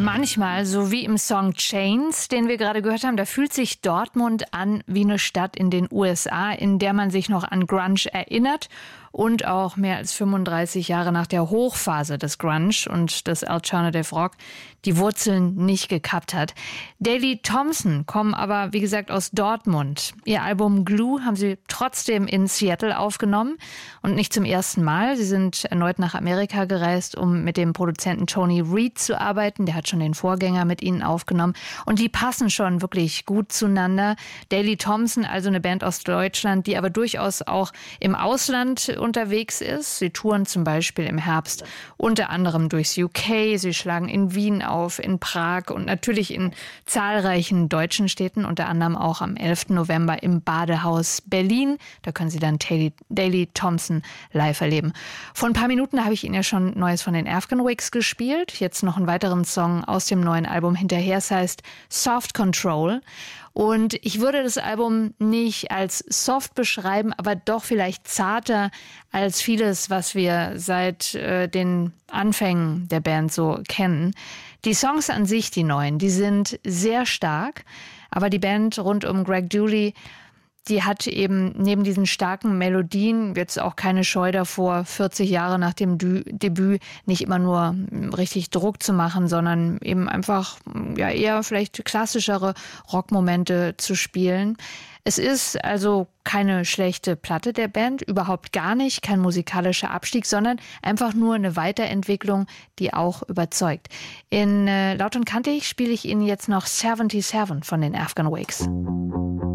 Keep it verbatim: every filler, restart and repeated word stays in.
Manchmal, so wie im Song Chains, den wir gerade gehört haben, da fühlt sich Dortmund an wie eine Stadt in den U S A, in der man sich noch an Grunge erinnert und auch mehr als fünfunddreißig Jahre nach der Hochphase des Grunge und des Alternative Rock die Wurzeln nicht gekappt hat. Daley Thompson kommen aber, wie gesagt, aus Dortmund. Ihr Album Glue haben sie trotzdem in Seattle aufgenommen und nicht zum ersten Mal. Sie sind erneut nach Amerika gereist, um mit dem Produzenten Tony Reed zu arbeiten. Der hat schon den Vorgänger mit ihnen aufgenommen und die passen schon wirklich gut zueinander. Daley Thompson, also eine Band aus Deutschland, die aber durchaus auch im Ausland unterwegs ist. Sie touren zum Beispiel im Herbst unter anderem durchs U K. Sie schlagen in Wien auf, in Prag und natürlich in zahlreichen deutschen Städten, unter anderem auch am elften November im Badehaus Berlin. Da können Sie dann Daley Thompson live erleben. Vor ein paar Minuten habe ich Ihnen ja schon Neues von den Afghan Wigs gespielt. Jetzt noch einen weiteren Song aus dem neuen Album hinterher. Es heißt Soft Control. Und ich würde das Album nicht als soft beschreiben, aber doch vielleicht zarter als vieles, was wir seit äh, den Anfängen der Band so kennen. Die Songs an sich, die neuen, die sind sehr stark, aber die Band rund um Greg Dulli, die hat eben neben diesen starken Melodien jetzt auch keine Scheu davor, vierzig Jahre nach dem Dü- Debüt nicht immer nur richtig Druck zu machen, sondern eben einfach ja eher vielleicht klassischere Rockmomente zu spielen. Es ist also keine schlechte Platte der Band, überhaupt gar nicht, kein musikalischer Abstieg, sondern einfach nur eine Weiterentwicklung, die auch überzeugt. In äh, Laut und Kantig spiele ich Ihnen jetzt noch siebenundsiebzig von den Afghan Wigs.